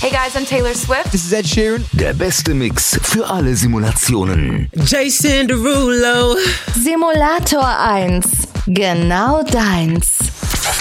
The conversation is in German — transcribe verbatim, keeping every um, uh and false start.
Hey guys, I'm Taylor Swift. This is Ed Sheeran. Der beste Mix für alle Simulationen. Jason Derulo. Simulator eins. Genau deins.